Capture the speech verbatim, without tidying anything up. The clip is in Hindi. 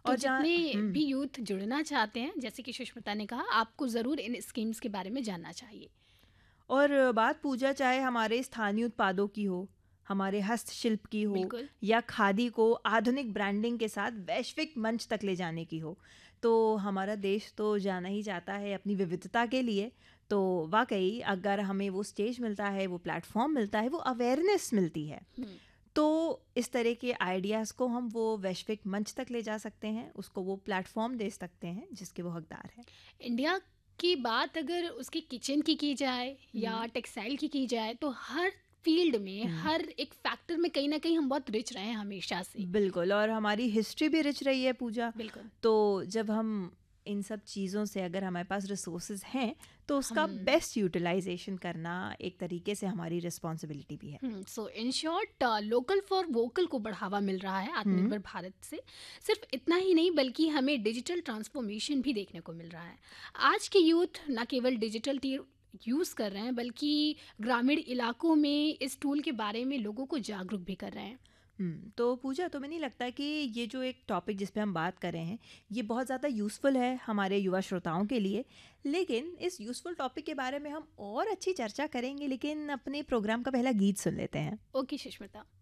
तो और जहाँ जितने हम्म, भी यूथ जुड़ना चाहते हैं, जैसे कि सुष्मिता ने कहा, आपको ज़रूर इन स्कीम्स के बारे में जानना चाहिए। और बात पूजा चाहे हमारे स्थानीय उत्पादों की हो, हमारे हस्तशिल्प की हो, बिल्कुल। या खादी को आधुनिक ब्रांडिंग के साथ वैश्विक मंच तक ले जाने की हो, तो हमारा देश तो जाना ही जाता है अपनी विविधता के लिए। तो वाकई अगर हमें वो स्टेज मिलता है, वो प्लेटफॉर्म मिलता है, वो अवेयरनेस मिलती है, हम्म, तो इस तरह के आइडियाज़ को हम वो वैश्विक मंच तक ले जा सकते हैं, उसको वो प्लेटफॉर्म दे सकते हैं जिसके वो हकदार हैं। इंडिया की बात अगर उसकी किचन की की जाए या हम्म, टेक्सटाइल की की जाए, तो हर फील्ड में, हम्म, हर एक फैक्टर में कहीं ना कहीं हम बहुत रिच रहे हैं हमेशा से। बिल्कुल। और हमारी हिस्ट्री भी रिच रही है पूजा। बिल्कुल। तो जब हम इन सब चीज़ों से, अगर हमारे पास रिसोर्सेज हैं, तो उसका हम बेस्ट यूटिलाइजेशन करना एक तरीके से हमारी रिस्पॉन्सिबिलिटी भी है। सो in short, local for vocal को बढ़ावा मिल रहा है हम्म, आत्मनिर्भर भारत से। सिर्फ इतना ही नहीं, बल्कि हमें डिजिटल ट्रांसफॉर्मेशन भी देखने को मिल रहा है। आज के यूथ न केवल डिजिटल यूज़ कर रहे हैं, बल्कि ग्रामीण इलाकों में इस टूल के बारे में लोगों को जागरूक भी कर रहे हैं। हम्म, तो पूजा, तुम्हें नहीं लगता कि ये जो एक टॉपिक जिस पे हम बात कर रहे हैं, ये बहुत ज़्यादा यूज़फुल है हमारे युवा श्रोताओं के लिए? लेकिन इस यूज़फुल टॉपिक के बारे में हम और अच्छी चर्चा करेंगे, लेकिन अपने प्रोग्राम का पहला गीत सुन लेते हैं। ओके सुष्मिता।